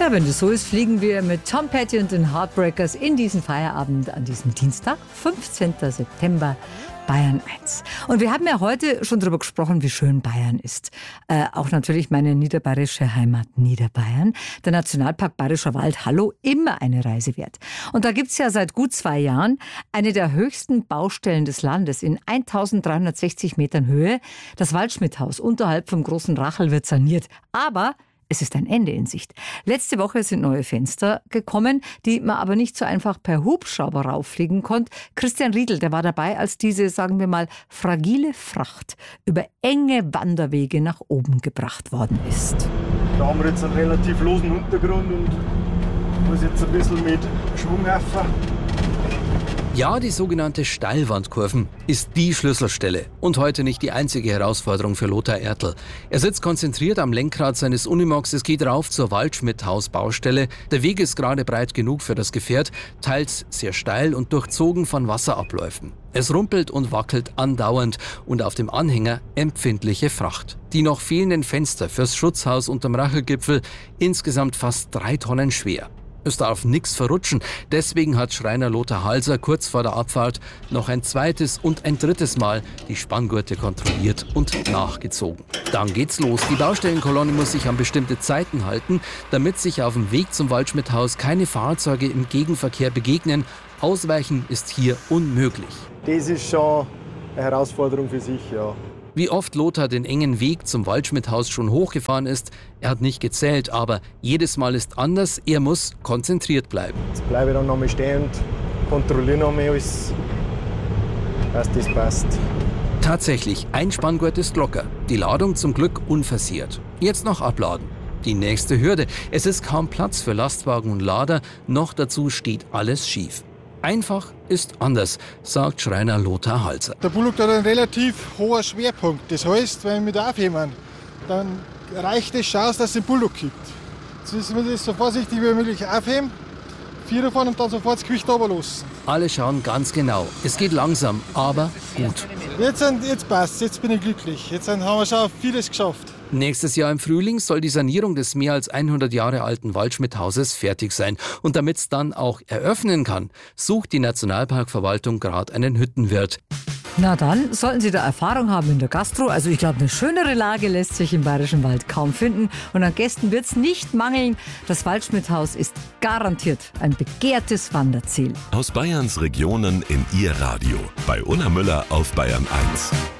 Ja, wenn das so ist, fliegen wir mit Tom Petty und den Heartbreakers in diesen Feierabend an diesem Dienstag, 15. September, Bayern 1. Und wir haben ja heute schon darüber gesprochen, wie schön Bayern ist. Auch natürlich meine niederbayerische Heimat Niederbayern. Der Nationalpark Bayerischer Wald, hallo, immer eine Reise wert. Und da gibt es ja seit gut 2 Jahren eine der höchsten Baustellen des Landes in 1360 Metern Höhe. Das Waldschmidthaus unterhalb vom Großen Rachel wird saniert. Aber es ist ein Ende in Sicht. Letzte Woche sind neue Fenster gekommen, die man aber nicht so einfach per Hubschrauber rauffliegen konnte. Christian Riedl, der war dabei, als diese, sagen wir mal, fragile Fracht über enge Wanderwege nach oben gebracht worden ist. Da haben wir jetzt einen relativ losen Untergrund und muss jetzt ein bisschen mit Schwung helfen. Ja, die sogenannte Steilwandkurven ist die Schlüsselstelle und heute nicht die einzige Herausforderung für Lothar Ertl. Er sitzt konzentriert am Lenkrad seines Unimogs, es geht rauf zur Waldschmidthaus-Baustelle. Der Weg ist gerade breit genug für das Gefährt, teils sehr steil und durchzogen von Wasserabläufen. Es rumpelt und wackelt andauernd und auf dem Anhänger empfindliche Fracht. Die noch fehlenden Fenster fürs Schutzhaus unterm Rachelgipfel, insgesamt fast 3 Tonnen schwer. Es darf nichts verrutschen, deswegen hat Schreiner Lothar Halser kurz vor der Abfahrt noch ein zweites und ein drittes Mal die Spanngurte kontrolliert und nachgezogen. Dann geht's los. Die Baustellenkolonne muss sich an bestimmte Zeiten halten, damit sich auf dem Weg zum Waldschmidthaus keine Fahrzeuge im Gegenverkehr begegnen. Ausweichen ist hier unmöglich. Das ist schon eine Herausforderung für sich, ja. Wie oft Lothar den engen Weg zum Waldschmidthaus schon hochgefahren ist, er hat nicht gezählt, aber jedes Mal ist anders, er muss konzentriert bleiben. Jetzt bleibe ich dann nochmal stehen und kontrolliere nochmal alles, dass das passt. Tatsächlich, ein Spanngurt ist locker, die Ladung zum Glück unversehrt. Jetzt noch abladen. Die nächste Hürde, es ist kaum Platz für Lastwagen und Lader, noch dazu steht alles schief. Einfach ist anders, sagt Schreiner Lothar Halser. Der Bullock hat einen relativ hohen Schwerpunkt. Das heißt, wenn wir da aufheben, dann reicht es schon aus, dass es den Bullock gibt. Jetzt müssen wir das so vorsichtig wie möglich aufheben, 4 fahren und dann sofort das Gewicht runterlassen. Alle schauen ganz genau. Es geht langsam, aber gut. Jetzt passt, jetzt bin ich glücklich. Jetzt haben wir schon vieles geschafft. Nächstes Jahr im Frühling soll die Sanierung des mehr als 100 Jahre alten Waldschmidthauses fertig sein. Und damit es dann auch eröffnen kann, sucht die Nationalparkverwaltung gerade einen Hüttenwirt. Na dann sollten Sie da Erfahrung haben in der Gastro. Also ich glaube, eine schönere Lage lässt sich im Bayerischen Wald kaum finden. Und an Gästen wird es nicht mangeln. Das Waldschmidthaus ist garantiert ein begehrtes Wanderziel. Aus Bayerns Regionen in Ihr Radio. Bei Unna Müller auf Bayern 1.